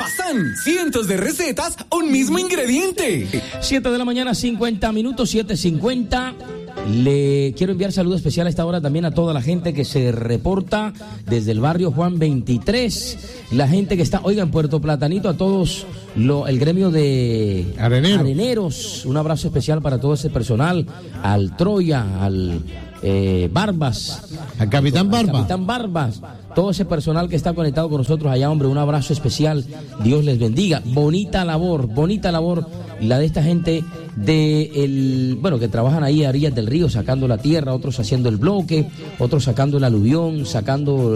Arepasán, cientos de recetas, un mismo ingrediente. 7 de la mañana, 50 minutos, 7:50. Le quiero enviar saludo especial a esta hora también a toda la gente que se reporta desde el barrio Juan 23. La gente que está, oiga, en Puerto Platanito, a todos el gremio de areneros. Un abrazo especial para todo ese personal, al Troya, al Barbas, al Capitán Barbas, todo ese personal que está conectado con nosotros allá, hombre, un abrazo especial, Dios les bendiga. Bonita labor la de esta gente que trabajan ahí a orillas del río, sacando la tierra, otros haciendo el bloque, otros sacando el aluvión, sacando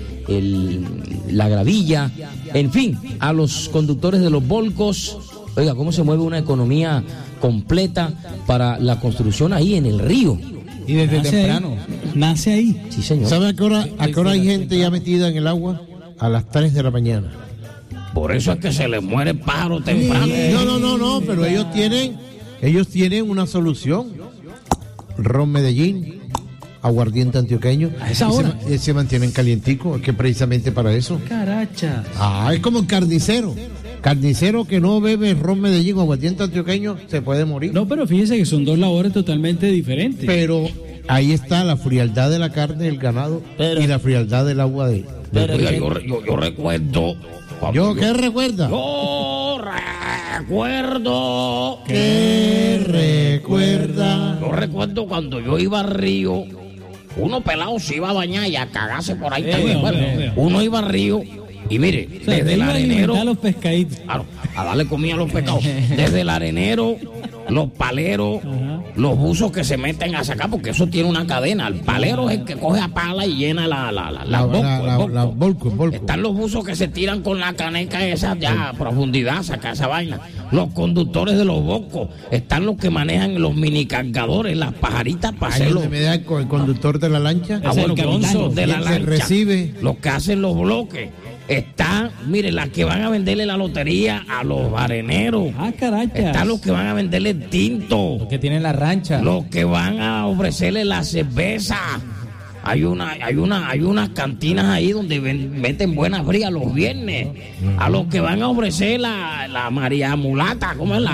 la gravilla, en fin, a los conductores de los volcos. Oiga, cómo se mueve una economía completa para la construcción ahí en el río. Y desde temprano. Nace ahí. Sí, señor. ¿Sabe a qué hora hay gente ya metida en el agua? A las 3 de la mañana. Por eso es que se les muere el pájaro temprano. No, pero ellos tienen una solución. Ron Medellín, aguardiente antioqueño. A esa hora. Se mantienen calienticos, es que precisamente para eso. Caracha. Es como el carnicero. Carnicero que no bebe ron Medellín o aguardiente antioqueño se puede morir. No, pero fíjese que son dos labores totalmente diferentes. Pero ahí está la frialdad de la carne del ganado y la frialdad del agua de... Oiga, yo recuerdo... ¿Qué recuerda? Yo recuerdo... ¿Qué recuerda? Yo recuerdo cuando yo iba al río, uno pelado se iba a bañar y a cagarse por ahí también. Uno iba al río y mire, desde el arenero... A los pescaditos. Claro, a darle comida a los pescados. Desde el arenero, los paleros, los buzos que se meten a sacar, porque eso tiene una cadena. El palero es el que coge a pala y llena la volco. Están los buzos que se tiran con la caneca esa ya a profundidad, saca esa vaina. Los conductores de los bocos, están los que manejan los minicargadores, las pajaritas para hacerlo. ¿Me da el conductor de la lancha? Bueno, de la lancha. Recibe. Los que hacen los bloques. Están, mire, las que van a venderle la lotería a los areneros. Carachas. Están los que van a venderle tinto. Los que tienen la rancha. Los que van a ofrecerle la cerveza. Hay unas cantinas ahí donde meten buenas frías los viernes. A los que van a ofrecer la María Mulata, ¿cómo es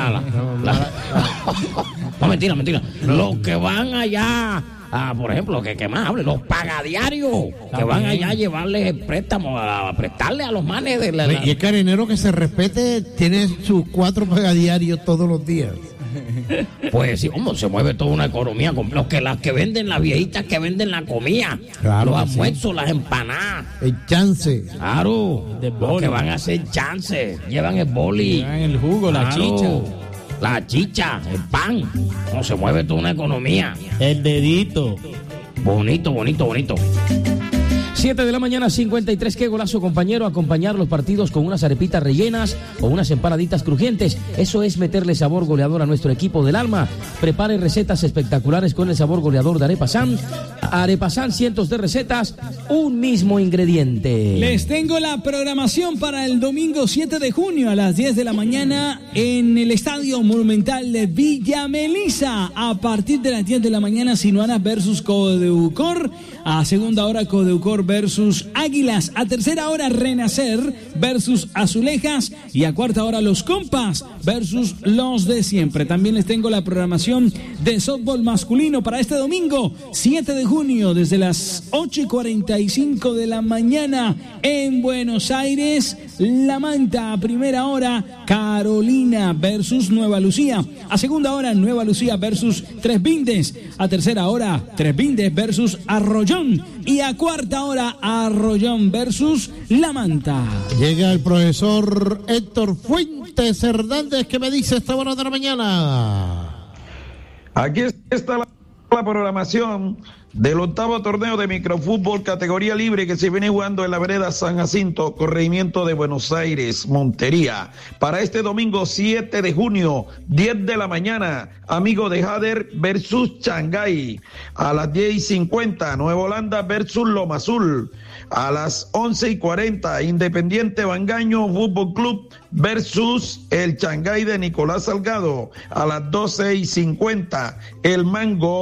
No, mentira. Los que van allá... por ejemplo, que más hable, los pagadiarios, que van allá a llevarles el préstamo, a prestarle a los manes de la... Y el carenero que se respete tiene sus 4 pagadiarios todos los días. Pues sí, se mueve toda una economía. Las que venden, las viejitas que venden la comida, claro, los almuerzos, las empanadas. El chance. Claro, los que van a hacer chance, llevan el boli. Llevan el jugo, la chicha. La chicha, el pan. Se mueve toda una economía. El dedito. Bonito. 7 de la mañana, 53. Qué golazo, compañero. Acompañar los partidos con unas arepitas rellenas o unas empanaditas crujientes. Eso es meterle sabor goleador a nuestro equipo del alma. Prepare recetas espectaculares con el sabor goleador de Arepasán. Arepasán, cientos de recetas, un mismo ingrediente. Les tengo la programación para el domingo 7 de junio a las 10 de la mañana en el Estadio Monumental de Villa Melisa. A partir de las 10 de la mañana, Sinuana versus Codeucor. A segunda hora, Codeucor versus Águilas. A tercera hora, Renacer versus Azulejas. Y a cuarta hora, Los Compas versus los de siempre. También les tengo la programación de softball masculino para este domingo 7 de junio desde las 8:45 de la mañana en Buenos Aires. La Manta. A primera hora, Carolina versus Nueva Lucía. A segunda hora, Nueva Lucía versus Tres Vindes. A tercera hora, Tres Vindes versus Arroyón. Y a cuarta hora, Arroyón versus La Manta. Llega el profesor Héctor Fuentes Hernández, que me dice esta hora de la mañana. Aquí está la programación del 8º torneo de microfútbol categoría libre que se viene jugando en la vereda San Jacinto, corregimiento de Buenos Aires, Montería. Para este domingo 7 de junio, 10 de la mañana, Amigo de Jader versus Changay. A las 10:50, Nueva Holanda versus Loma Azul. A las 11:40, Independiente Bangaño Fútbol Club versus el Changay de Nicolás Salgado. A las 12:50, El Mango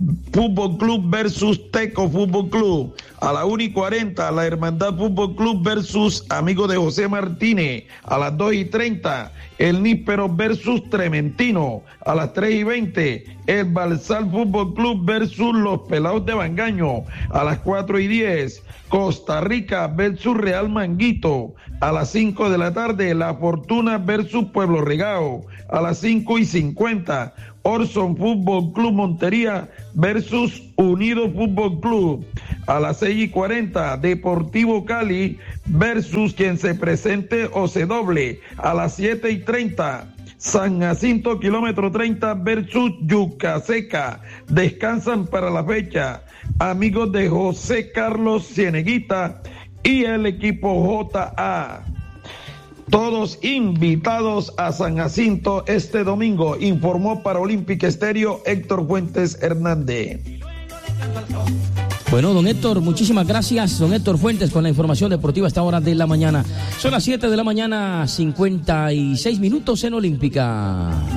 Fútbol Club versus Teco Fútbol Club. A la 1:40, la Hermandad Fútbol Club versus Amigos de José Martínez. A las 2:30, el Níspero versus Trementino. A las 3:20, el Balsal Fútbol Club versus los Pelados de Bangaño. A las 4:10, Costa Rica versus Real Manguito. A las 5 de la tarde, La Fortuna versus Pueblo Regao. A las 5:50, Orson Fútbol Club Montería versus Unido Fútbol Club. A las 6:40, Deportivo Cali versus quien se presente o se doble. A las 7:30, San Jacinto kilómetro 30 versus Yucaseca. Descansan para la fecha Amigos de José Carlos Cieneguita y el equipo JA. Todos invitados a San Jacinto este domingo, informó para Olímpica Estéreo Héctor Fuentes Hernández. Bueno, don Héctor, muchísimas gracias, don Héctor Fuentes, con la información deportiva a esta hora de la mañana. Son las 7 de la mañana, 56 minutos en Olímpica.